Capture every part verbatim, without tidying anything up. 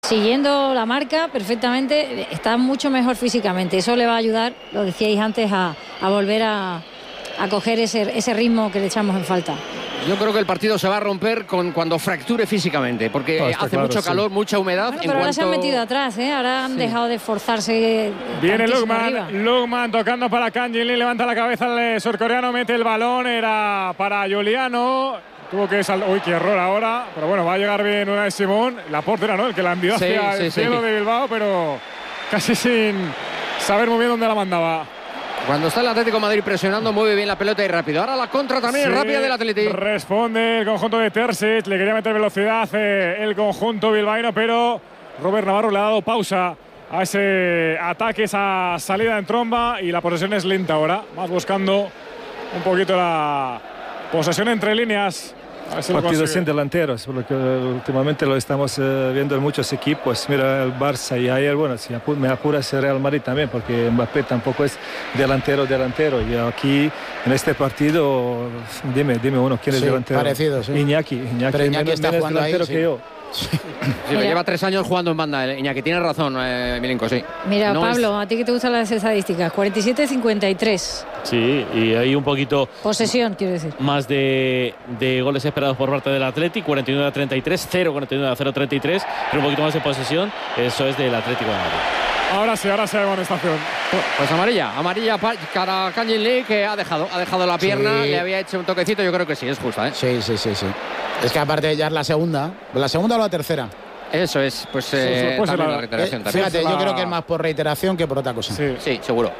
siguiendo la marca perfectamente, está mucho mejor físicamente. Eso le va a ayudar, lo decíais antes, a, a volver a, a coger ese, ese ritmo que le echamos en falta. Yo creo que el partido se va a romper con cuando fracture físicamente, porque no, hace claro, mucho sí. calor, mucha humedad. Bueno, en pero ahora cuanto... se han metido atrás, ¿eh? Ahora han sí. dejado de esforzarse. Viene Lukman, Lukman, Lukman tocando para Kang Jin Lee, levanta la cabeza el surcoreano, mete el balón, era para Juliano. Tuvo que saltar. Uy, qué error ahora. Pero bueno, va a llegar bien una de Simón. La portera, ¿no? El que la envió sí, hacia sí, el sí. cielo de Bilbao, pero casi sin saber muy bien dónde la mandaba. Cuando está el Atlético de Madrid presionando, mueve bien la pelota y rápido. Ahora la contra también sí, es rápida del Atlético. Responde el conjunto de Terzic. Le quería meter velocidad eh, el conjunto bilbaíno, pero Robert Navarro le ha dado pausa a ese ataque, esa salida en tromba, y la posesión es lenta ahora. Más buscando un poquito la posesión entre líneas. Si partido sin delanteros, porque últimamente lo estamos eh, viendo en muchos equipos. Mira el Barça y ayer, bueno, si apu me apuras el Real Madrid también, porque Mbappé tampoco es delantero, delantero. Y aquí, en este partido, dime, dime uno, ¿quién es sí, delantero? Parecido, sí. Iñaki. Iñaki, Pero Iñaki menos, está menos jugando delantero ahí, sí. que yo. Sí, pero lleva tres años jugando en banda, eh, Iñaki. Tiene razón, eh, Milenko, sí. Mira, no Pablo, es... a ti que te gustan las estadísticas, cuarenta y siete cincuenta y tres. Sí, y hay un poquito... Posesión, quiero decir. Más de, de goles esperados por parte del Atlético, cuarenta y nueve a treinta y tres, cero cuarenta y nueve a cero treinta y tres, pero un poquito más de posesión, eso es del Atlético de Madrid. Ahora sí, ahora sí hay amonestación. Pues amarilla, amarilla para Kang Jin Lee, que ha dejado, ha dejado la pierna, sí. le había hecho un toquecito, yo creo que sí, es justa, ¿eh? Sí, sí, sí, sí. Es que aparte ya es la segunda, la segunda o la tercera. Eso es, pues eh, pues también la, la reiteración. Eh, también. fíjate, la... yo creo que es más por reiteración que por otra cosa. Sí, sí seguro.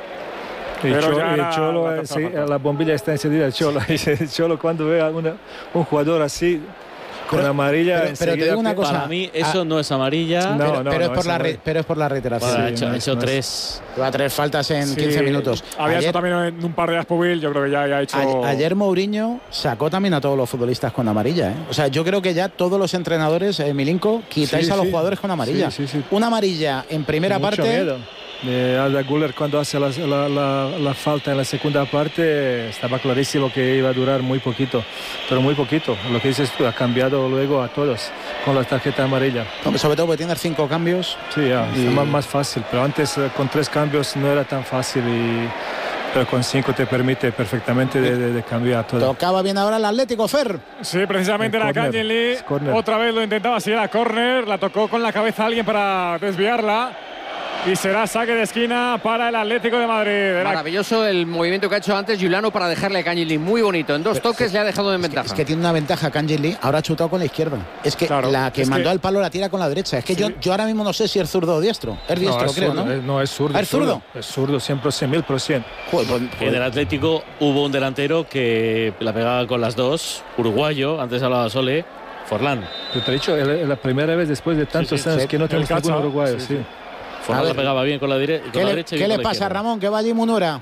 El Pero Cholo, ya el era Cholo la eh, sí, tercera la bombilla está encendida. El Cholo, el Cholo cuando ve a una, un jugador así con pero, amarilla, pero, pero te digo una cosa. Para mí eso ah, no es amarilla. No, pero, no, pero, no, es por la re, pero es por la reiteración. Bueno, sí, ha hecho, no ha es, hecho no tres. Va tres faltas en sí, quince minutos. Había ayer, hecho también en un par de Aspubil, yo creo que ya ha hecho. A, ayer Mourinho sacó también a todos los futbolistas con amarilla. ¿eh? O sea, yo creo que ya todos los entrenadores, eh, Milinko, quitáis sí, a los sí. jugadores con amarilla. Sí, sí, sí. Una amarilla en primera Mucho parte. Miedo. De Arda Güler cuando hace la, la, la, la falta en la segunda parte estaba clarísimo que iba a durar muy poquito, pero muy poquito. Lo que dices tú, ha cambiado luego a todos con la tarjeta amarilla. No, sobre todo porque tiene cinco cambios. Sí, ya, y... es más, más fácil, pero antes con tres cambios no era tan fácil, y, pero con cinco te permite perfectamente de, de, de cambiar todo. Tocaba bien ahora el Atlético, Fer. Sí, precisamente era Kang Jin Lee. Otra vez lo intentaba, si era córner, la tocó con la cabeza alguien para desviarla. Y será saque de esquina para el Atlético de Madrid. Era... Maravilloso el movimiento que ha hecho antes Juliano para dejarle a Kang Jin Lee. Muy bonito. En dos Pero, toques sí, le ha dejado en es ventaja. Que, es que tiene una ventaja Kang Jin Lee. Ahora ha chutado con la izquierda. Es que claro, la que es mandó que... al palo la tira con la derecha. Es que sí. yo, yo ahora mismo no sé si es zurdo o diestro. Es diestro, no, es creo, zurdo, ¿no? Es, no, es zurdo. ¿Ah, es zurdo? Es zurdo, cien por ciento, mil por cien. Joder, pues, pues... En el Atlético hubo un delantero que la pegaba con las dos, uruguayo, antes hablaba Sole, Forlán. Yo te he dicho, es la primera vez después de tantos sí, sí, años sí, que no tenemos ningún uruguayo. Sí, sí. Forlán la pegaba bien con la, dire con ¿Qué la le, derecha y ¿qué bien le con la pasa a izquierda. Ramón, que va allí Munura?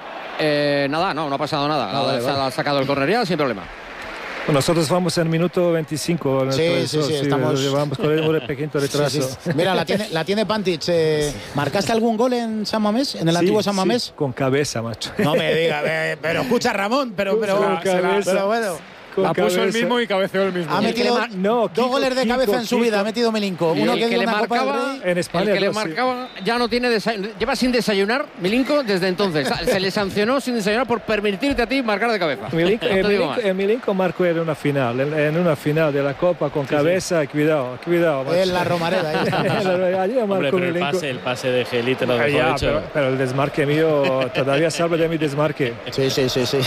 Eh, nada, no, no ha pasado nada. Ah, vale, se vale. ha sacado el córner ya sin problema. Bueno, nosotros vamos en minuto veinticinco. Sí, sí, sí, sí, estamos... Llevamos con un pequeño retraso. Sí, sí. Mira, la tiene, la tiene Pantic. Eh, ¿Marcaste algún gol en San Mamés? ¿En el sí, antiguo San Mamés? Sí, con cabeza, macho. No me diga, eh, pero escucha Ramón, pero, pero, Se la- se la- pero bueno. Con La puso cabeza. el mismo y cabeceó el mismo. Ha metido le no, dos Kiko, goles de Kiko, cabeza en su Kiko. vida, ha metido Milinko. Y Uno el que que dio le una Copa del marcaba, Rey. En España, el que le dos, sí. marcaba ya no tiene desayuno, lleva sin desayunar Milinko desde entonces. Se le sancionó sin desayunar por permitirte a ti marcar de cabeza. Milinko, No te eh, digo Milinko, más. eh, Milinko marcó en una final, en, en una final de la Copa con cabeza, cuidado, cuidado. macho. En la Romareda, ahí está. Allí marcó Hombre, pero el Milinko. pase, el pase de Gelite lo Ah, dejó ya, hecho. pero, pero el desmarque mío todavía salva de mi desmarque. Sí, sí, sí, sí.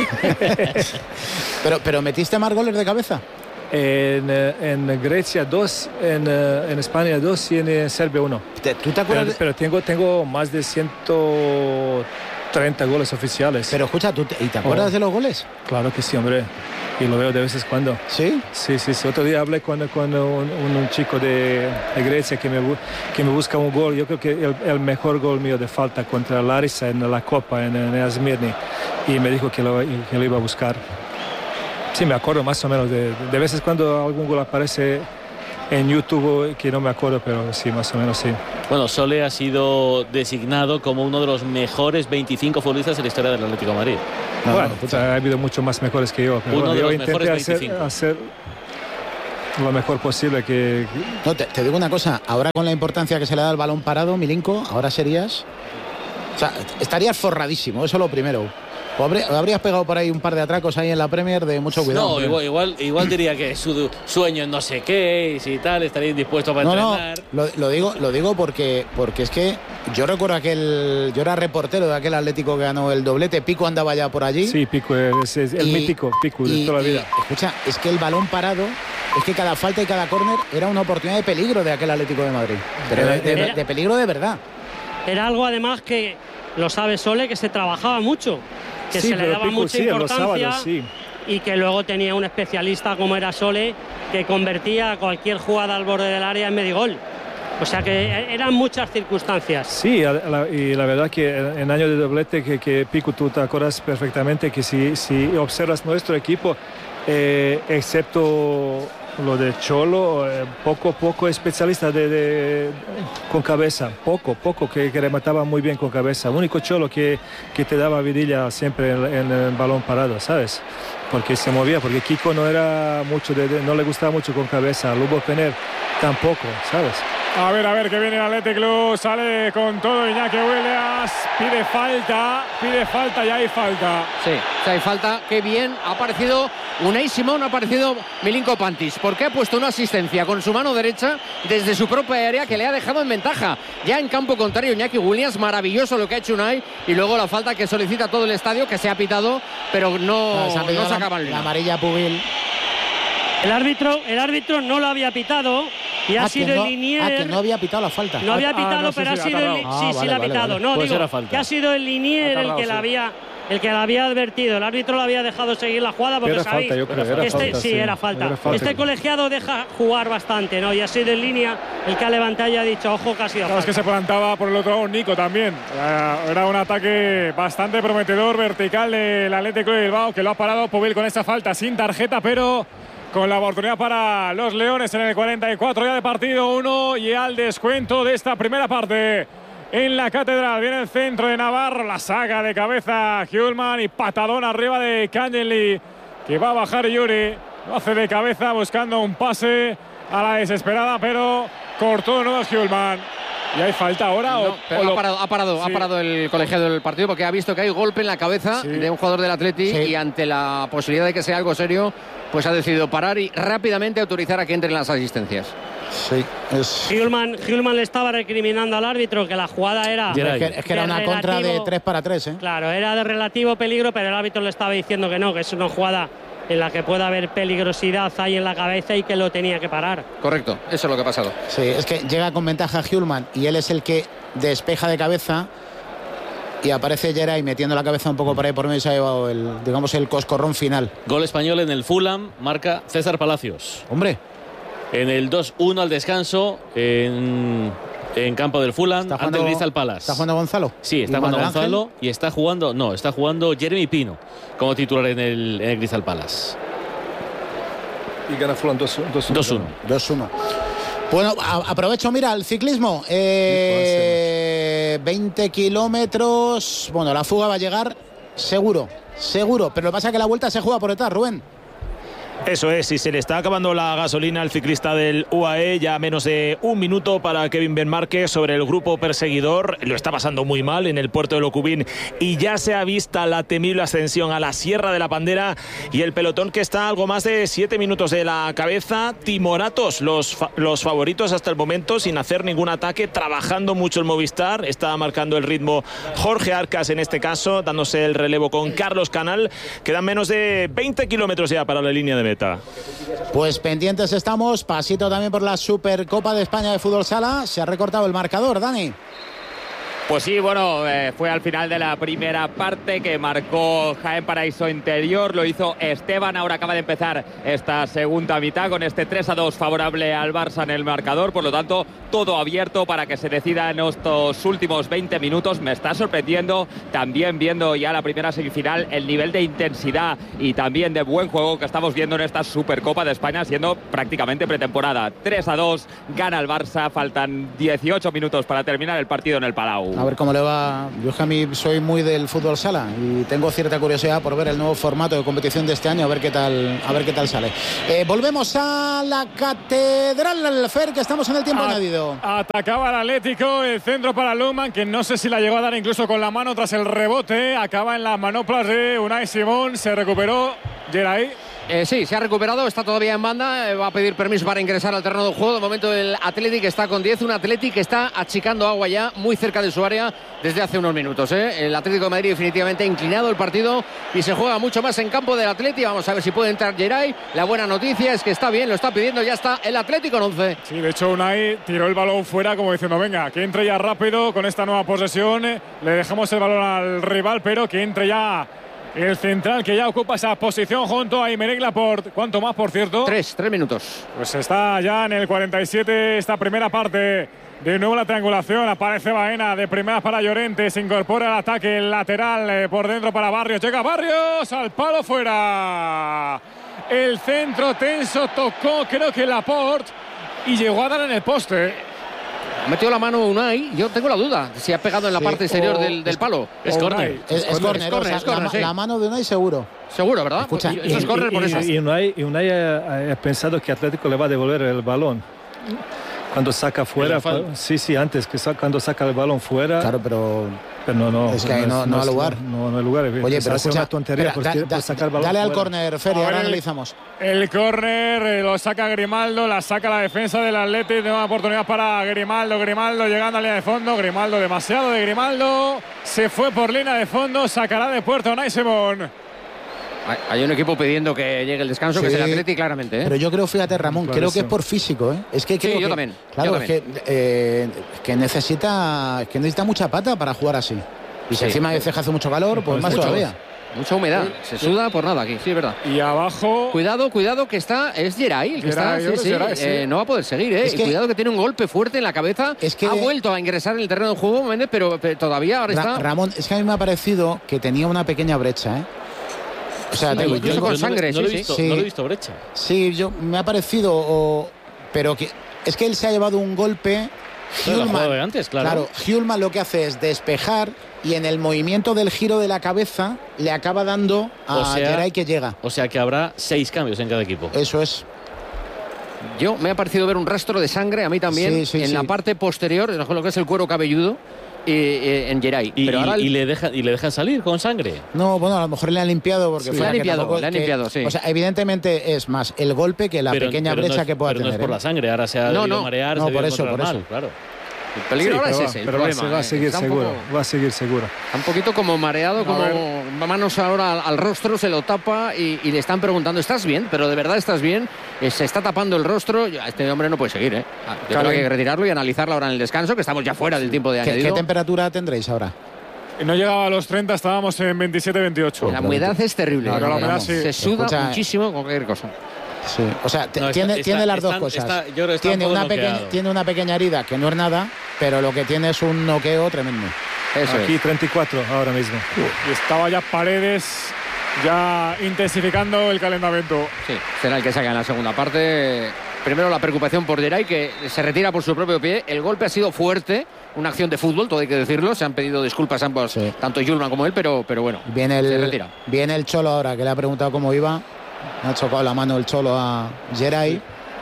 pero, pero ¿metiste más goles de cabeza? En, eh, en Grecia dos, en, eh, en España dos y en Serbia uno. ¿Te- ¿Tú te Pero, acuerdas? de- pero tengo, tengo más de ciento treinta goles oficiales. Pero escucha, ¿tú te, ¿y te acuerdas Oh. de los goles? Claro que sí, hombre. Y lo veo de vez en cuando. ¿Sí? Sí, sí, sí. Otro día hablé con, con un, un- un chico de, de Grecia que me, bu- que me busca un gol. Yo creo que el, el mejor gol mío de falta contra Larissa en la Copa, en, en Esmirni. Y me dijo que lo, que lo iba a buscar. Sí, me acuerdo más o menos. De, de veces cuando algún gol aparece en YouTube, que no me acuerdo, pero sí, más o menos sí. Bueno, Sole ha sido designado como uno de los mejores veinticinco futbolistas en la historia del Atlético de Madrid. No, bueno, no, o sea, ha habido muchos más mejores que yo. Pero Uno bueno, de yo los intenté mejores hacer, veinticinco. hacer lo mejor posible. Que... No, te, te digo una cosa, ahora con la importancia que se le da al balón parado, Milinko, ahora serías... O sea, estarías forradísimo, eso es lo primero. O habrías pegado por ahí un par de atracos ahí en la Premier de mucho cuidado. No, igual, igual, igual diría que su sueño en no sé qué y si tal, estaría indispuesto para no, entrenar. No, lo, lo digo, lo digo porque, porque es que yo recuerdo aquel, yo era reportero de aquel Atlético que ganó el doblete, Pico andaba ya por allí. Sí, Pico es, es el y, mítico, Pico de toda la vida. Y, escucha, es que el balón parado, es que cada falta y cada córner era una oportunidad de peligro de aquel Atlético de Madrid. Pero de, de, de, de peligro de verdad. Era algo además que, lo sabe Sole, que se trabajaba mucho. Que sí, se le daba Pico, mucha sí, importancia sábados, sí. Y que luego tenía un especialista como era Sole que convertía cualquier jugada al borde del área en medigol. O sea que eran muchas circunstancias. Sí, la, y la verdad que en año de doblete que, que Pico, tú te acuerdas perfectamente que si, si observas nuestro equipo, eh, excepto lo de Cholo, eh, poco poco especialista de, de, con cabeza, poco, poco que, que remataba muy bien con cabeza. Único Cholo que, que te daba vidilla siempre en, en el balón parado, ¿sabes? Porque se movía, porque Kiko no era mucho, de, de, no le gustaba mucho con cabeza, Lubo Pener tampoco, ¿sabes? A ver, a ver, que viene el Athletic Club, sale con todo Iñaki Williams, pide falta, pide falta y hay falta. Sí, o sea, hay falta, qué bien, ha aparecido Unai Simón, ha aparecido Milinko Pantic, porque ha puesto una asistencia con su mano derecha desde su propia área que le ha dejado en ventaja. Ya en campo contrario, Iñaki Williams, maravilloso lo que ha hecho Unai, y luego la falta que solicita todo el estadio, que se ha pitado, pero no, no, se, no se acaba el la amarilla Pugil. El árbitro, el árbitro no lo había pitado. Y ha ah, sido no, el linier. Ah, que no había pitado la falta. No había pitado, ah, no, sí, pero sí, ha sido ha el. Sí, ah, sí, vale, la ha vale, pitado. vale. No, pues digo que ha sido el linier tardado, el que sí. la había. El que la había advertido. El árbitro lo había dejado seguir la jugada porque era sabéis. Falta, yo creo, era este, falta, sí, sí, era falta. era falta. Este colegiado deja jugar bastante, ¿no? Y ha sido en línea el que ha levantado y ha dicho, ojo, que ha sido Claro, falta. es que se plantaba por el otro lado Nico también. Era un ataque bastante prometedor, vertical del Athletic Club de Bilbao, que lo ha parado Pubil con esa falta sin tarjeta, pero con la oportunidad para los Leones en el cuarenta y cuatro ya de partido, uno y al descuento de esta primera parte. En la Catedral viene el centro de Navarro, la saca de cabeza Hjulman y patadón arriba de Cangenli, que va a bajar Yuri, lo hace de cabeza buscando un pase a la desesperada, pero cortó de nuevo Hjulman. ¿Y hay falta ahora? No, o, pero o ha lo... parado, ha parado, sí. ha parado el colegiado del partido porque ha visto que hay golpe en la cabeza sí. de un jugador del Athletic sí. y ante la posibilidad de que sea algo serio, pues ha decidido parar y rápidamente autorizar a que entren las asistencias. Sí, es... Hjulman, Hjulman le estaba recriminando al árbitro que la jugada era... Es que, es que era una relativo, contra de tres para tres, ¿eh? Claro, era de relativo peligro, pero el árbitro le estaba diciendo que no, que es una jugada en la que puede haber peligrosidad ahí en la cabeza y que lo tenía que parar. Correcto, eso es lo que ha pasado. Sí, es que llega con ventaja Hjulman y él es el que despeja de cabeza y aparece Geray metiendo la cabeza un poco por ahí por medio y se ha llevado el, digamos, el coscorrón final. Gol español en el Fulham, marca César Palacios. Hombre. En el dos uno al descanso, en, en campo del Fulham, jugando, ante el Crystal Palace. ¿Está jugando Gonzalo? Sí, está jugando Gonzalo y está jugando, no, está jugando Jeremy Pino como titular en el, en el Crystal Palace. Y gana Fulham dos uno. dos uno. Bueno, a, aprovecho, mira, el ciclismo. Eh, veinte kilómetros. Bueno, la fuga va a llegar seguro, seguro. Pero lo que pasa es que la vuelta se juega por detrás, Rubén. Eso es, y se le está acabando la gasolina al ciclista del U A E, ya menos de un minuto para Kevin Ben Márquez sobre el grupo perseguidor, lo está pasando muy mal en el puerto de Locubín y ya se ha vista la temible ascensión a la Sierra de la Pandera y el pelotón que está a algo más de siete minutos de la cabeza, timoratos los, fa los favoritos hasta el momento sin hacer ningún ataque, trabajando mucho el Movistar, está marcando el ritmo Jorge Arcas en este caso, dándose el relevo con Carlos Canal, quedan menos de veinte kilómetros ya para la línea de meta. Pues pendientes estamos, pasito también por la Supercopa de España de Fútbol Sala. Se ha recortado el marcador, Dani. Pues sí, bueno, eh, fue al final de la primera parte que marcó Jaén Paraíso Interior, lo hizo Esteban, ahora acaba de empezar esta segunda mitad con este tres a dos favorable al Barça en el marcador, por lo tanto todo abierto para que se decida en estos últimos veinte minutos. Me está sorprendiendo también viendo ya la primera semifinal el nivel de intensidad y también de buen juego que estamos viendo en esta Supercopa de España siendo prácticamente pretemporada. tres a dos, gana el Barça, faltan dieciocho minutos para terminar el partido en el Palau. A ver cómo le va. Yo es que a mí soy muy del fútbol sala y tengo cierta curiosidad por ver el nuevo formato de competición de este año, a ver qué tal, a ver qué tal sale. Eh, volvemos a la Catedral, Fer, que estamos en el tiempo a añadido. Atacaba el Atlético, el centro para Lukman, que no sé si la llegó a dar incluso con la mano tras el rebote. Acaba en las manoplas de Unai Simón, se recuperó Geray. Eh, sí, se ha recuperado, está todavía en banda, eh, va a pedir permiso para ingresar al terreno de juego. De momento el Athletic está con diez, un Athletic que está achicando agua ya muy cerca de su área desde hace unos minutos. ¿eh? El Atlético de Madrid definitivamente inclinado el partido y se juega mucho más en campo del Athletic. Vamos a ver si puede entrar Geray. La buena noticia es que está bien, lo está pidiendo, ya está el Atlético en once. Sí, de hecho Unai tiró el balón fuera como diciendo, venga, que entre ya rápido con esta nueva posesión, le dejamos el balón al rival, pero que entre ya el central, que ya ocupa esa posición junto a Aymeric Laporte. ¿Cuánto más, por cierto? Tres, tres minutos. Pues está ya en el cuarenta y siete esta primera parte. De nuevo la triangulación, aparece Baena de primeras para Llorente, se incorpora al ataque lateral eh, por dentro para Barrios, llega Barrios, al palo fuera. El centro tenso, tocó creo que Laporte y llegó a dar en el poste. Ha metido la mano Unai, yo tengo la duda si ha pegado en la Sí, parte exterior o, del, del palo. Es córner. Es, es córner, es córner, o sea, es córner, la, sí. la mano de Unai seguro. Seguro, ¿verdad? Escucha, Pues, y- eso es córner por y, eso. y Unai, y Unai ha, ha pensado que Atlético le va a devolver el balón. Cuando saca fuera, falta. sí, sí, antes que sa cuando saca el balón fuera. Claro, pero Pero no, no. es que ahí no- no hay es- lugar. No, no hay lugar. oye, Es pero hacer escucha, una tontería espera, por, da- por da- sacar el balón dale al fuera. córner, Feria, A ver, ahora el- analizamos. El córner eh, lo saca Grimaldo, la saca la defensa del Athletic, nueva oportunidad para Grimaldo, Grimaldo llegando a línea de fondo, Grimaldo demasiado de Grimaldo, se fue por línea de fondo, sacará de puerta Unai Simón. Hay, hay un equipo pidiendo que llegue el descanso, Sí, que es el Athletic, claramente. ¿eh? Pero yo creo, fíjate, Ramón, Por creo que eso. es por físico, ¿eh? Es que creo Sí, yo que- también, Claro, yo es que, eh, que necesita que necesita mucha pata para jugar así. Y si Sí. encima de ceja hace mucho calor, pues más mucho. todavía. Mucha humedad, se suda por nada aquí, sí, es verdad. Y abajo, Cuidado, cuidado, que está, es Geray el que Geray, está, yo sí, creo que sí, Geray, sí. eh, no va a poder seguir, ¿eh? Es Y que- cuidado que tiene un golpe fuerte en la cabeza, Es que- ha vuelto a ingresar en el terreno de juego, Méndez, pero, pero todavía ahora Ra- está... Ramón, es que a mí me ha parecido que tenía una pequeña brecha, ¿eh? O sea, Sí, te digo, incluso yo- con no, sangre, no, lo he sí, visto, sí. no lo he visto brecha. sí, yo me ha parecido, o- pero que es que él se ha llevado un golpe. Pero la Hjulman- jugada de antes, claro. Hjulman lo que hace es despejar y en el movimiento del giro de la cabeza le acaba dando a O sea- Geray que llega. O sea que habrá seis cambios en cada equipo. Eso es. Yo me ha parecido ver un rastro de sangre, a mí también, Sí, sí, en sí. la parte posterior, en lo que es el cuero cabelludo, y, y- en Geray. Y, Pero ahora y- el- y le deja, y le dejan salir con sangre. No, bueno, a lo mejor le han limpiado porque Sí, fuera le han que limpiado, tampoco- le han que- limpiado, sí. O sea, evidentemente es más el golpe que la Pero- pequeña pero no brecha es- que pueda pero tener. no es por ¿eh? la sangre, ahora se ha No, debido no. marear, No, se ha por debido eso, por encontrar eso. mal, claro. el peligro Sí, ahora pero es va- ese, el pero va a problema. se- va a ¿eh? seguir Está un seguro. poco- Va a seguir seguro. Está un poquito como mareado, A como ver. manos ahora al, al rostro, se lo tapa y, y le están preguntando, ¿estás bien? Pero de verdad estás bien. Eh, se está tapando el rostro. Ya, este hombre no puede seguir, ¿eh? Ah, yo Claro. creo que hay que retirarlo y analizarlo ahora en el descanso, que estamos ya fuera del tiempo de ¿Qué, qué añadido. temperatura tendréis ahora? no llegaba a los treinta, estábamos en veintisiete veintiocho. La humedad es terrible. No, no, la no, humedad no. sí. Se suda Escucha, muchísimo con cualquier cosa. Sí. O sea, te- No, está- tiene, está- tiene las dos están- cosas. está- yo creo que está tiene, un poco una pequeña, noqueado. tiene una pequeña herida que no es nada, pero lo que tiene es un noqueo tremendo. Eso Aquí es. treinta y cuatro ahora mismo. Y estaba ya Paredes ya intensificando el calentamiento. Sí, será el que saca en la segunda parte. Primero la preocupación por Geray, que se retira por su propio pie. El golpe ha sido fuerte, una acción de fútbol, todo hay que decirlo. Se han pedido disculpas ambos, Sí. tanto Hjulman como él, pero, pero bueno, Viene se el, retira. viene el Cholo ahora, que le ha preguntado cómo iba. Ha chocado la mano el Cholo a Geray.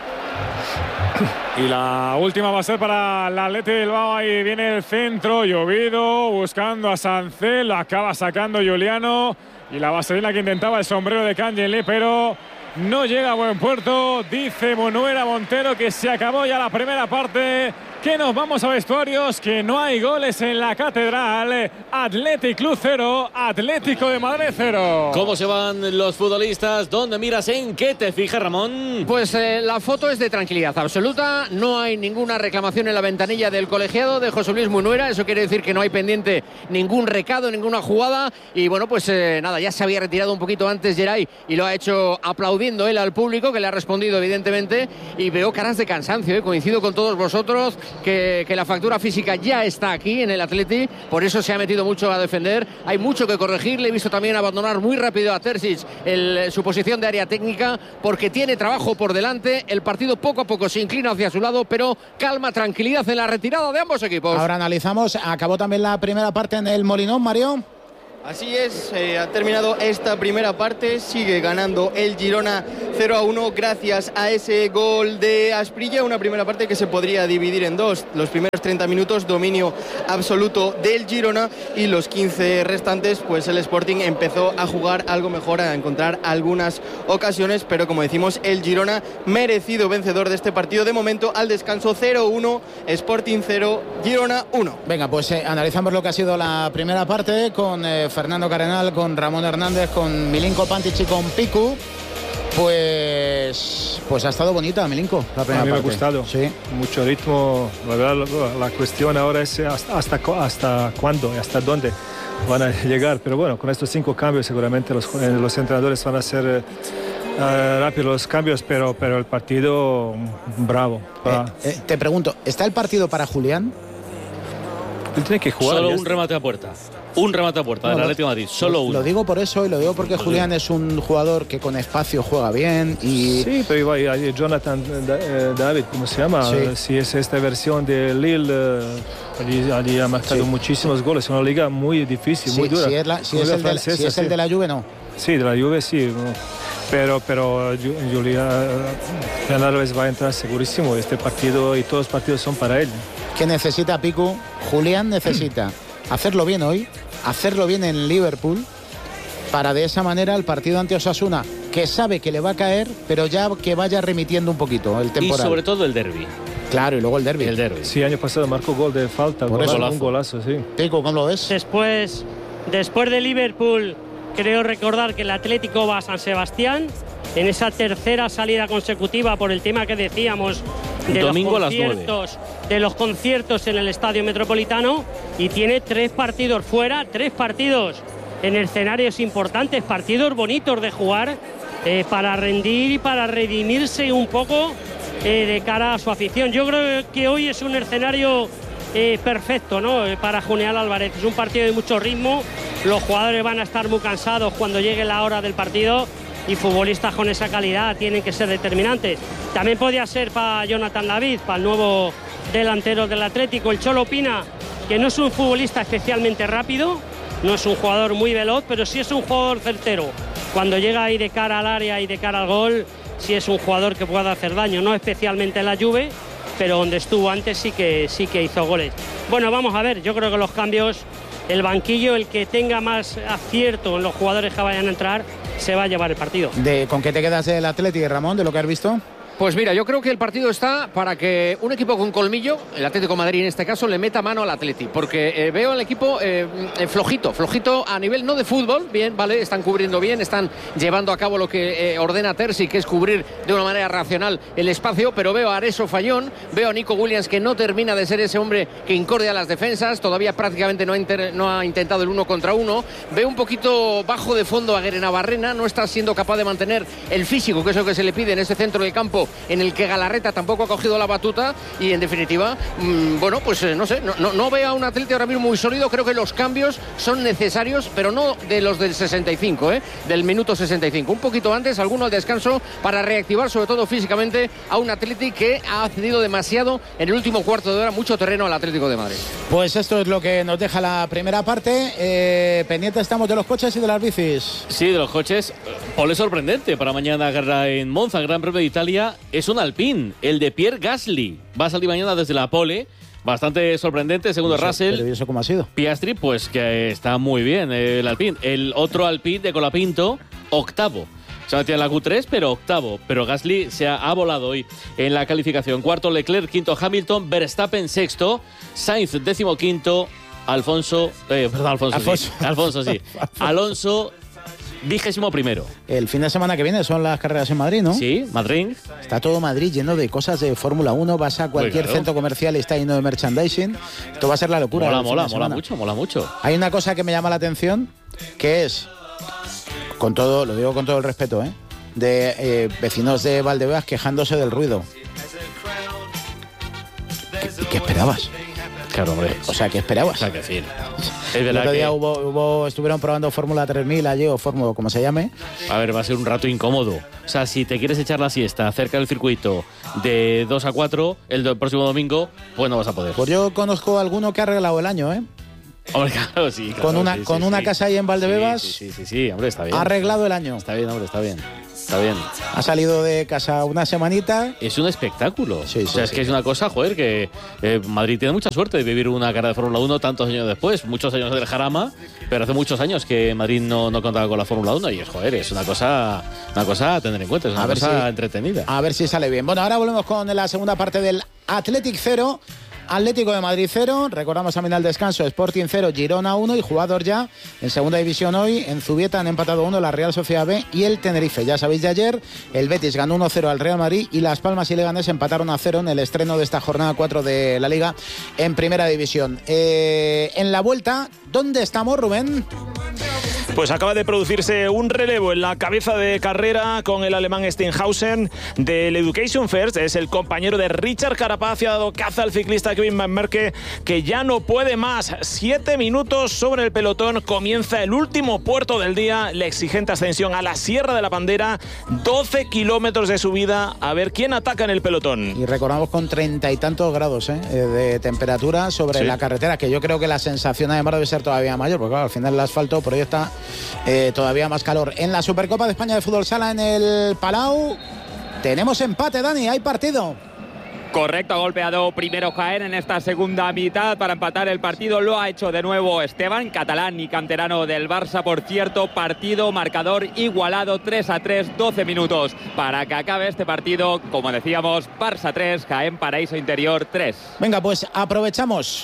Y la última va a ser para el Athletic de Bilbao. Ahí viene el centro, llovido, buscando a Sancel, lo acaba sacando Juliano. Y la vaselina que intentaba el sombrero de Cangeli, pero no llega a buen puerto. Dice Monuera Montero que se acabó ya la primera parte, que nos vamos a vestuarios, que no hay goles en la Catedral. Athletic Club cero, Atlético de Madrid cero. ¿Cómo se van los futbolistas? ¿Dónde miras? ¿En qué te fijas, Ramón? Pues eh, la foto es de tranquilidad absoluta. No hay ninguna reclamación en la ventanilla del colegiado de José Luis Munuera. Eso quiere decir que no hay pendiente ningún recado, ninguna jugada. Y bueno, pues eh, nada, ya se había retirado un poquito antes Geray y lo ha hecho aplaudir. aplaudiendo él al público, que le ha respondido evidentemente, y veo caras de cansancio, ¿eh? Coincido con todos vosotros que, que la factura física ya está aquí en el Atleti, por eso se ha metido mucho a defender, hay mucho que corregir. Le he visto también abandonar muy rápido a Terzic el, su posición de área técnica, porque tiene trabajo por delante. El partido poco a poco se inclina hacia su lado, pero calma, tranquilidad en la retirada de ambos equipos. Ahora analizamos, acabó también la primera parte en el Molinón, Mario. Así es, eh, ha terminado esta primera parte, sigue ganando el Girona cero a uno gracias a ese gol de Asprilla, una primera parte que se podría dividir en dos. Los primeros treinta minutos, dominio absoluto del Girona, y los quince restantes, pues el Sporting empezó a jugar algo mejor, a encontrar algunas ocasiones, pero como decimos, el Girona merecido vencedor de este partido. De momento, al descanso cero uno, Sporting cero, Girona uno. Venga, pues eh, analizamos lo que ha sido la primera parte con eh, Fernando Cardenal, con Ramón Hernández, con Milinko Pantic y con Piku. Pues pues ha estado bonita, Milinko, la primera A mí parte. me ha gustado, sí. Mucho ritmo. La verdad, la, la cuestión ahora es hasta, hasta, hasta cuándo, hasta dónde van a llegar. Pero bueno, con estos cinco cambios seguramente los, los entrenadores van a hacer uh, rápidos los cambios, pero, pero el partido, bravo. Eh, eh, te pregunto, ¿está el partido para Julián? Él tiene que jugar. Solo un remate a puerta. Un remate a puerta no, del Atlético de Madrid, solo lo, uno. Lo digo por eso y lo digo porque pues Julián sí. es un jugador que con espacio juega bien y... Sí, pero iba a Jonathan David, ¿cómo se llama? Sí. Si es esta versión de Lille, allí, allí ha marcado sí. muchísimos goles. Es una liga muy difícil, sí, muy dura. Si es, la, si es, el, francesa, de, si es sí. el de la Juve, no. Sí, de la Juve sí. Pero, pero Julián Álvarez va a entrar segurísimo. Este partido y todos los partidos son para él. ¿Qué necesita Piku? Julián necesita hacerlo bien hoy, hacerlo bien en Liverpool, para de esa manera el partido ante Osasuna, que sabe que le va a caer, pero ya que vaya remitiendo un poquito el temporal. Y sobre todo el derbi. Claro, y luego el derbi. El derbi. Sí, año pasado marcó gol de falta, Por eso, un golazo, sí. Pico, ¿cómo lo ves? Después, después de Liverpool, creo recordar que el Atlético va a San Sebastián, en esa tercera salida consecutiva por el tema que decíamos de Domingo los conciertos, a las nueve. de los conciertos en el Estadio Metropolitano, y tiene tres partidos fuera, tres partidos en escenarios importantes, partidos bonitos de jugar eh, para rendir y para redimirse un poco eh, de cara a su afición. Yo creo que hoy es un escenario eh, perfecto, ¿no? Eh, para Julián Álvarez. Es un partido de mucho ritmo, los jugadores van a estar muy cansados cuando llegue la hora del partido, y futbolistas con esa calidad tienen que ser determinantes. También podía ser para Jonathan David, para el nuevo delantero del Atlético. El Cholo opina que no es un futbolista especialmente rápido, no es un jugador muy veloz, pero sí es un jugador certero. Cuando llega ahí de cara al área y de cara al gol, sí es un jugador que puede hacer daño, no especialmente en la Juve, pero donde estuvo antes sí que, sí que hizo goles. Bueno, vamos a ver, yo creo que los cambios, el banquillo, el que tenga más acierto en los jugadores que vayan a entrar, se va a llevar el partido. ¿De, ¿Con qué te quedas del Atlético, Ramón, de lo que has visto? Pues mira, yo creo que el partido está para que un equipo con colmillo, el Atlético de Madrid en este caso, le meta mano al Atleti, porque eh, veo al equipo eh, flojito, flojito a nivel no de fútbol, bien, vale, están cubriendo bien, están llevando a cabo lo que eh, ordena Terzic, que es cubrir de una manera racional el espacio, pero veo a Areso fallón, veo a Nico Williams que no termina de ser ese hombre que incorde a las defensas, todavía prácticamente no ha, inter, no ha intentado el uno contra uno, veo un poquito bajo de fondo a Guerenavarrena, no está siendo capaz de mantener el físico, que es lo que se le pide en ese centro del campo, en el que Galarreta tampoco ha cogido la batuta, y en definitiva, mmm, bueno, pues eh, no sé, no, no, no veo a un Atleti ahora mismo muy sólido. Creo que los cambios son necesarios, pero no de los del sesenta y cinco, ¿eh? Del minuto sesenta y cinco, un poquito antes, alguno al descanso, para reactivar sobre todo físicamente a un Atleti que ha cedido demasiado en el último cuarto de hora, mucho terreno al Atlético de Madrid. Pues esto es lo que nos deja la primera parte. Eh, pendientes estamos de los coches y de las bicis. Sí, de los coches. Pole sorprendente para mañana en Monza, Gran Premio de Italia. Es un Alpine, el de Pierre Gasly. Va a salir mañana desde la pole. Bastante sorprendente, segundo no sé, Russell. ¿Pero y eso cómo ha sido? Piastri, pues que está muy bien el Alpine. El otro Alpine de Colapinto, octavo. Se metió en la Q tres, pero octavo. Pero Gasly se ha, ha volado hoy en la calificación. Cuarto Leclerc, quinto Hamilton, Verstappen sexto, Sainz décimo quinto, Alfonso... Eh, perdón, Alfonso, Alfonso. Sí. Alfonso, sí. Alonso... Vigésimo primero. El fin de semana que viene son las carreras en Madrid, ¿no? Sí, Madrid. Está todo Madrid lleno de cosas de Fórmula uno. Vas a cualquier claro. centro comercial y está lleno de merchandising. Esto va a ser la locura. Mola, mola, mola mucho, mola mucho. Hay una cosa que me llama la atención, que es, con todo, lo digo con todo el respeto, ¿eh? de eh, vecinos de Valdebebas quejándose del ruido. ¿Qué, qué esperabas? Claro, hombre. O sea, ¿qué esperabas? O sea, que decir. Es El verdad otro día que, hubo, hubo, estuvieron probando Fórmula tres mil allí, o Fórmula, como se llame. a ver, va a ser un rato incómodo. O sea, si te quieres echar la siesta cerca del circuito de dos a cuatro el do- próximo domingo, pues no vas a poder. Pues yo conozco a alguno que ha arreglado el año, ¿eh? Hombre, claro, sí. Claro, con una, sí, con sí, una sí. casa ahí en Valdebebas. Sí, sí, sí, sí, sí, hombre, está bien. Ha arreglado el año. Está bien, hombre, está bien. Está bien. Ha salido de casa una semanita. Es un espectáculo. Sí, sí, o sea, es sí. que es una cosa, joder, que eh, Madrid tiene mucha suerte de vivir una carrera de Fórmula uno tantos años después. Muchos años del Jarama, pero hace muchos años que Madrid no, no contaba con la Fórmula uno y es, joder, es una cosa, una cosa a tener en cuenta, es una A ver cosa si- entretenida. A ver si sale bien. Bueno, ahora volvemos con la segunda parte del Athletic cero. Atlético de Madrid cero, recordamos también al descanso, Sporting cero, Girona uno y jugador ya en segunda división hoy, en Zubieta han empatado uno la Real Sociedad B y el Tenerife. Ya sabéis de ayer, el Betis ganó uno cero al Real Madrid y Las Palmas y Leganés empataron a cero en el estreno de esta jornada cuatro de la Liga en primera división. Eh, en la vuelta, ¿dónde estamos, Rubén? Pues acaba de producirse un relevo en la cabeza de carrera con el alemán Steinhausen del Education First. Es el compañero de Richard Carapaz y ha dado caza al ciclista Kevin Van Merke, que ya no puede más. Siete minutos sobre el pelotón. Comienza el último puerto del día, la exigente ascensión a la Sierra de la Pandera. doce kilómetros de subida. A ver quién ataca en el pelotón. Y recordamos con treinta y tantos grados ¿eh? de temperatura sobre Sí. la carretera, que yo creo que la sensación además debe ser todavía mayor, porque claro, al final el asfalto por ahí está eh, todavía más calor. En la Supercopa de España de Fútbol Sala en el Palau tenemos empate, Dani, hay partido. Correcto, ha golpeado primero Jaén en esta segunda mitad para empatar el partido. Lo ha hecho de nuevo Esteban, catalán y canterano del Barça. Por cierto, partido, marcador igualado, tres a tres, doce minutos para que acabe este partido. Como decíamos, Barça tres, Jaén Paraíso Interior tres. Venga, pues aprovechamos.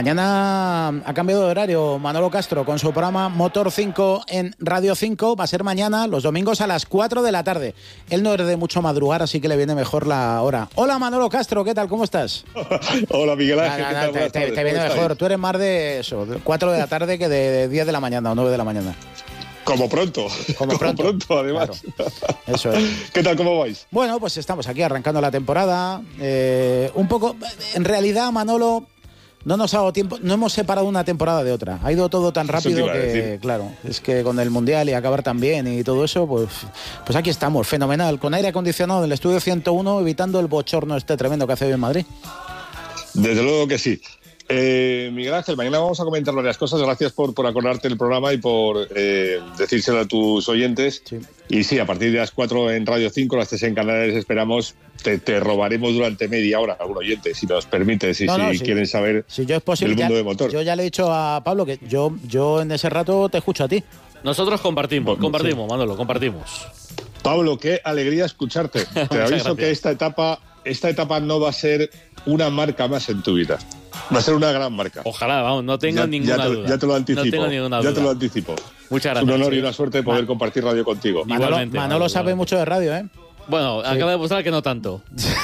Mañana ha cambiado de horario Manolo Castro con su programa Motor cinco en Radio cinco. Va a ser mañana, los domingos a las cuatro de la tarde. Él no es de mucho madrugar, así que le viene mejor la hora. Hola Manolo Castro, ¿qué tal? ¿Cómo estás? Hola Miguel Ángel, Nada, ¿qué nada, tal? te, Buenas te- tardes, te viene ¿cómo mejor. estáis? Tú eres más de eso, de cuatro de la tarde que de diez de la mañana o nueve de la mañana. Como pronto. Como pronto. además. Eso es. ¿Qué tal, cómo vais? Bueno, pues estamos aquí arrancando la temporada. Eh, un poco, en realidad, Manolo, no nos ha dado tiempo, no hemos separado una temporada de otra. Ha ido todo tan Eso te rápido iba a que, decir. claro, es que con el Mundial y acabar tan bien y todo eso, pues, pues aquí estamos, fenomenal, con aire acondicionado en el estudio ciento uno, evitando el bochorno este tremendo que hace hoy en Madrid. Desde luego que sí. Eh, Miguel Ángel, mañana vamos a comentar varias cosas. Gracias por, por acordarte del programa y por eh, decírselo a tus oyentes. Sí. Y sí, a partir de las cuatro en Radio cinco, las tres en Canales, esperamos, te, te robaremos durante media hora a algún oyente, si nos permites, y No, si no, sí. quieren saber Si yo es posible, del mundo ya- de motor. yo ya le he dicho a Pablo que yo, yo en ese rato te escucho a ti. Nosotros compartimos, Bueno, compartimos, Manolo, compartimos. Pablo, qué alegría escucharte. Te Muchas aviso gracias. que esta etapa, esta etapa no va a ser una marca más en tu vida. Va a ser una gran marca. Ojalá, vamos, no tengo ya, ninguna ya te, duda. Ya te lo anticipo. No tengo ninguna ya duda. te lo anticipo. Muchas Es gracias. un honor sí. y una suerte poder compartir radio contigo. Manolo, Igualmente, Manolo Manolo, sabe igualmente. mucho de radio, ¿eh? Bueno, acaba de demostrar que no tanto.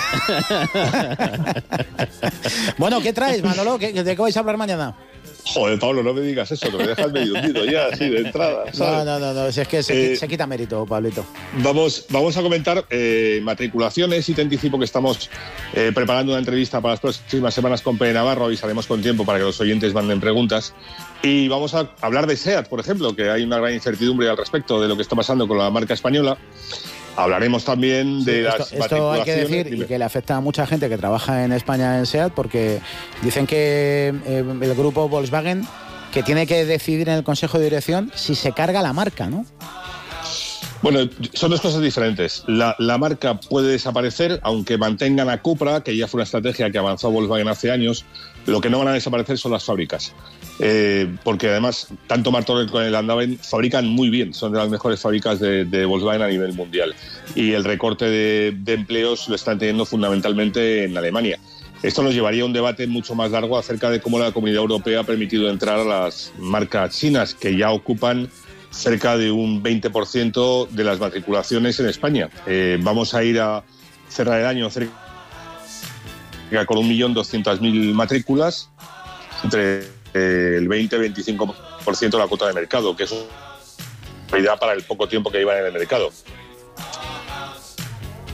Bueno, ¿qué traes, Manolo? ¿Qué- ¿De qué vais a hablar mañana? Joder, Pablo, no me digas eso, que me dejas medio hundido ya, así de entrada. No, ¿sabes? no, no, no, si es que se, qui- Eh, se quita mérito, Pablito. Vamos, vamos a comentar eh, matriculaciones y te anticipo que estamos eh, preparando una entrevista para las próximas semanas con Pere Navarro. Avisaremos con tiempo para que los oyentes manden preguntas. Y vamos a hablar de SEAT, por ejemplo, que hay una gran incertidumbre al respecto de lo que está pasando con la marca español. Hablaremos también de Sí, las esto, esto hay que matriculaciones. decir y Dime. que le afecta a mucha gente que trabaja en España en SEAT porque dicen que eh, el grupo Volkswagen que tiene que decidir en el Consejo de Dirección si se carga la marca, ¿no? Bueno, son dos cosas diferentes. La, la marca puede desaparecer, aunque mantengan a Cupra, que ya fue una estrategia que avanzó Volkswagen hace años. Lo que no van a desaparecer son las fábricas. Eh, porque además, tanto Martorell como el Andaven fabrican muy bien. Son de las mejores fábricas de, de Volkswagen a nivel mundial. Y el recorte de, de empleos lo están teniendo fundamentalmente en Alemania. Esto nos llevaría a un debate mucho más largo acerca de cómo la Comunidad Europea ha permitido entrar a las marcas chinas, que ya ocupan cerca de un veinte por ciento de las matriculaciones en España. Eh, vamos a ir a cerrar el año cerca con un millón doscientas mil matrículas, entre eh, el veinte y veinticinco por ciento de la cuota de mercado, que es una realidad para el poco tiempo que llevan en el mercado.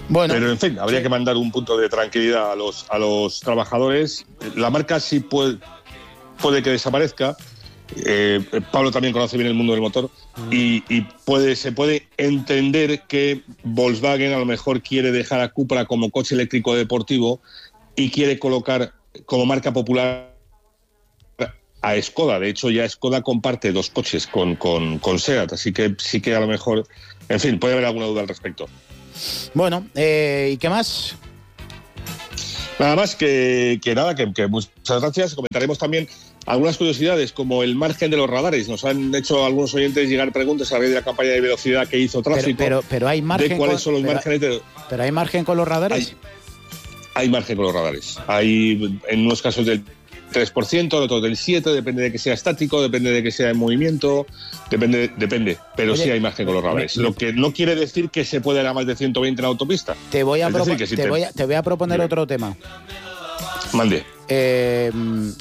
Bueno, pero en fin, habría sí. que mandar un punto de tranquilidad a los, a los trabajadores. La marca sí puede, puede que desaparezca. Eh, Pablo también conoce bien el mundo del motor y, y puede, se puede entender que Volkswagen a lo mejor quiere dejar a Cupra como coche eléctrico deportivo y quiere colocar como marca popular a Skoda. De hecho, ya Skoda comparte dos coches con, con, con SEAT, así que sí que a lo mejor, en fin, puede haber alguna duda al respecto. Bueno, eh, ¿y qué más? Nada más que, que nada, que, que muchas gracias. Comentaremos también algunas curiosidades, como el margen de los radares. Nos han hecho algunos oyentes llegar preguntas a raíz de la campaña de velocidad que hizo Tráfico. Pero, pero, pero hay margen. De cuáles con, son los pero, márgenes de... Pero hay margen con los radares. Hay, hay margen con los radares. Hay en unos casos del tres por ciento, en otros del siete por ciento, depende de que sea estático, depende de que sea en movimiento, depende, depende pero Oye, sí hay margen con los radares. Lo que no quiere decir que se pueda ir a más de ciento veinte en la autopista. Te voy a, propo- si te, te... Voy a, te voy a proponer Bien. otro tema. Mande. Eh,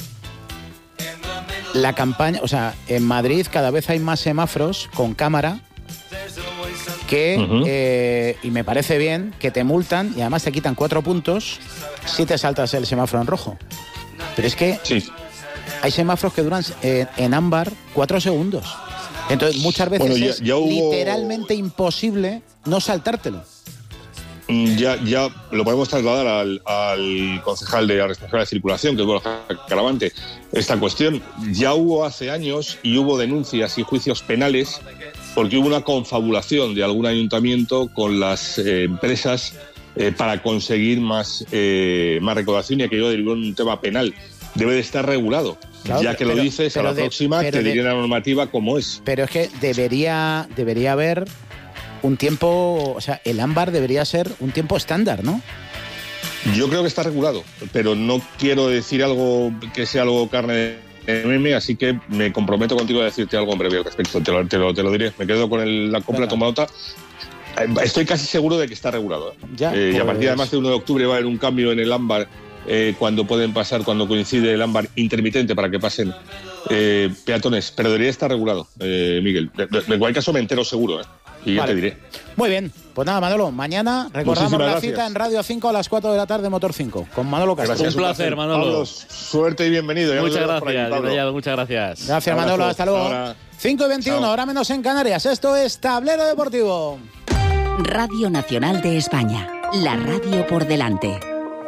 la campaña, o sea, en Madrid cada vez hay más semáforos con cámara que, uh-huh. eh, y me parece bien, que te multan y además te quitan cuatro puntos si te saltas el semáforo en rojo. Pero es que sí. hay semáforos que duran eh, en ámbar cuatro segundos. Entonces muchas veces bueno, ya, es ya hubo... literalmente imposible no saltártelo. Ya, ya lo podemos trasladar al, al concejal de la responsable de circulación, que es Borja Caravante, esta cuestión. Ya hubo hace años y hubo denuncias y juicios penales porque hubo una confabulación de algún ayuntamiento con las eh, empresas eh, para conseguir más, eh, más recaudación, y aquello derivó en un tema penal. Debe de estar regulado. Claro, ya que pero, lo dices, a la de, próxima te diré la normativa como es. Pero es que debería, debería haber un tiempo, o sea, el ámbar debería ser un tiempo estándar, ¿no? Yo creo que está regulado, pero no quiero decir algo que sea algo carne de meme, así que me comprometo contigo a decirte algo en breve al respecto. Te lo, te lo, te lo diré. Me quedo con el, la compra toma nota. Estoy casi seguro de que está regulado. ¿eh? Ya, eh, pues... Y a partir además de uno de octubre va a haber un cambio en el ámbar eh, cuando pueden pasar, cuando coincide el ámbar intermitente para que pasen eh, peatones. Pero debería estar regulado, eh, Miguel. De, de, de cualquier caso me entero seguro, ¿eh? Y ya vale. te diré. Muy bien, pues nada, Manolo, mañana recordamos Muchísimas la gracias. cita en Radio cinco a las cuatro de la tarde, Motor cinco, con Manolo Castro. Gracias, un placer, Manolo. Pablo, suerte y bienvenido. Ya muchas gracias, ahí, muchas gracias. Gracias, Abrazo. Manolo, hasta luego. Ahora. cinco y veintiuno, Chao. Hora menos en Canarias. Esto es Tablero Deportivo. Radio Nacional de España, la radio por delante.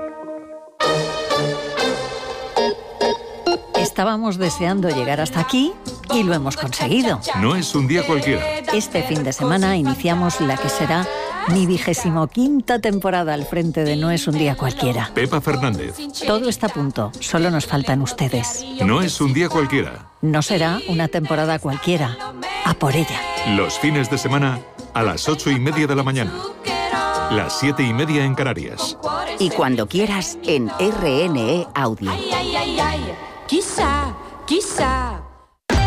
Estábamos deseando llegar hasta aquí y lo hemos conseguido. No es un día cualquiera. Este fin de semana iniciamos la que será mi vigésimo quinta temporada al frente de No es un día cualquiera. Pepa Fernández. Todo está a punto, solo nos faltan ustedes. No es un día cualquiera. No será una temporada cualquiera. A por ella. Los fines de semana a las ocho y media de la mañana. Las siete y media en Canarias. Y cuando quieras en R N E Audio. Ay, ay, ay, ay. Quizá, quizá